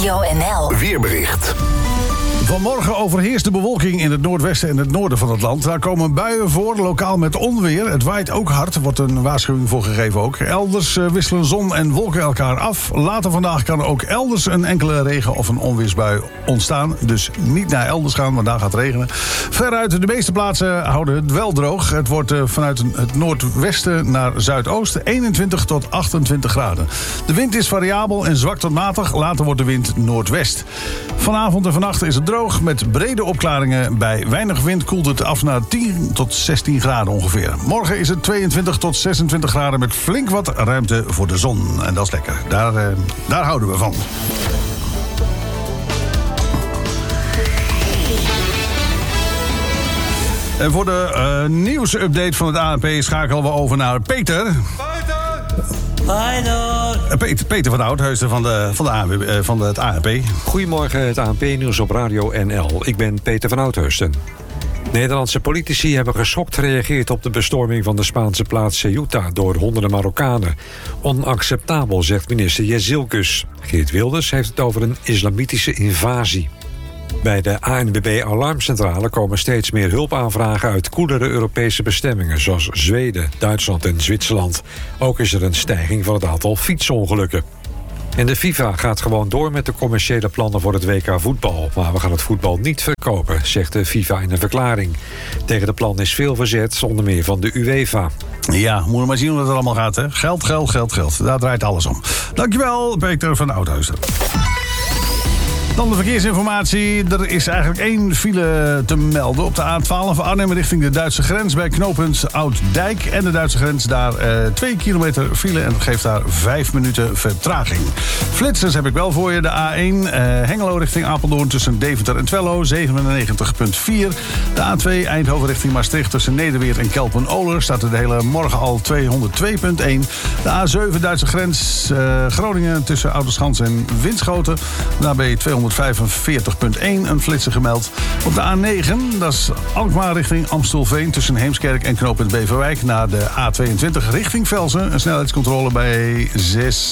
Radio NL. Weerbericht. Vanmorgen overheerst de bewolking in het noordwesten en het noorden van het land. Daar komen buien voor, lokaal met onweer. Het waait ook hard, er wordt een waarschuwing voor gegeven ook. Elders wisselen zon en wolken elkaar af. Later vandaag kan er ook elders een enkele regen- of een onweersbui ontstaan. Dus niet naar elders gaan, want daar gaat het regenen. Veruit de meeste plaatsen houden het wel droog. Het wordt vanuit het noordwesten naar zuidoost 21 tot 28 graden. De wind is variabel en zwak tot matig. Later wordt de wind noordwest. Vanavond en vannacht is het droog. Met brede opklaringen. Bij weinig wind koelt het af naar 10 tot 16 graden ongeveer. Morgen is het 22 tot 26 graden met flink wat ruimte voor de zon. En dat is lekker. Daar houden we van. En voor de nieuwsupdate van het ANP schakelen we over naar Peter. Peter van Oudheusden van het ANP. Goedemorgen, het ANP-nieuws op Radio NL. Ik ben Peter van Oudheusden. Nederlandse politici hebben geschokt gereageerd op de bestorming van de Spaanse plaats Ceuta door honderden Marokkanen. Onacceptabel, zegt minister Jezilkus. Geert Wilders heeft het over een islamitische invasie. Bij de ANWB-alarmcentrale komen steeds meer hulpaanvragen uit koelere Europese bestemmingen, zoals Zweden, Duitsland en Zwitserland. Ook is er een stijging van het aantal fietsongelukken. En de FIFA gaat gewoon door met de commerciële plannen voor het WK voetbal. Maar we gaan het voetbal niet verkopen, zegt de FIFA in een verklaring. Tegen de plan is veel verzet, onder meer van de UEFA. Ja, moet je maar zien hoe dat allemaal gaat, hè? Geld, geld, geld, geld. Daar draait alles om. Dankjewel, Peter van Oudheusden. Dan de verkeersinformatie. Er is eigenlijk 1 file te melden op de A12 van Arnhem richting de Duitse grens bij knooppunt Oud-Dijk. En de Duitse grens daar 2 kilometer file en dat geeft daar 5 minuten vertraging. Flitsers heb ik wel voor je. De A1 Hengelo richting Apeldoorn tussen Deventer en Twello 97,4. De A2 Eindhoven richting Maastricht tussen Nederweert en Kelpen-Oler staat er de hele morgen al 202,1. De A7 Duitse grens Groningen tussen Oudeschans en Winschoten. Daarbij 245,1 een flitser gemeld. Op de A9, dat is Alkmaar richting Amstelveen tussen Heemskerk en knooppunt Beverwijk naar de A22 richting Velsen. Een snelheidscontrole bij 56,7.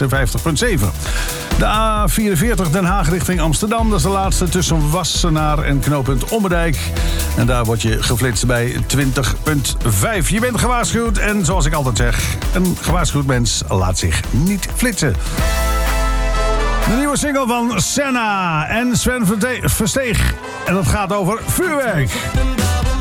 De A44 Den Haag richting Amsterdam, dat is de laatste tussen Wassenaar en knooppunt Ommerdijk. En daar word je geflitst bij 20,5. Je bent gewaarschuwd en zoals ik altijd zeg, een gewaarschuwd mens laat zich niet flitsen. De nieuwe single van Senna en Sven Versteeg. En dat gaat over vuurwerk.